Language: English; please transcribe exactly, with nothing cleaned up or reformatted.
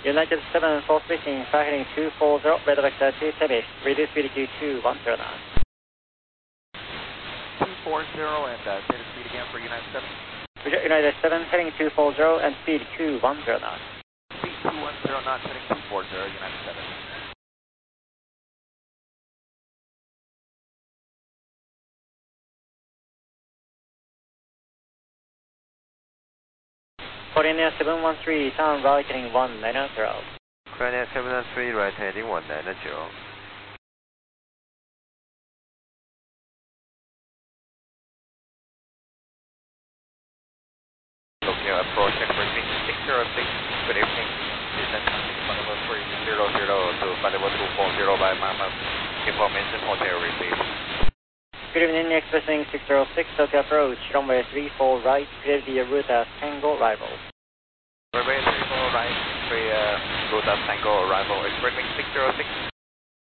United seven four speaking, flight heading two four zero, weather vector two Tevis, reduce speed to two one zero nine. two four zero and uh, say the speed again for United seven. United seven heading two four zero and speed two one zero nine. Speed two one zero knots heading two four zero, United seven. Korean seven one three, turn right heading one nine zero. Korean seven one three, right heading one nine zero. Tokyo approach and bridging six zero six, good evening. Descent Panama three zero zero to Panama two four zero by Mama. Information hotel received. Good evening, expressing six zero six, Tokyo approach, runway three four right, clear the route as Tango arrival. Runway three four right, three uh, route as Tango arrival, expressing six zero six.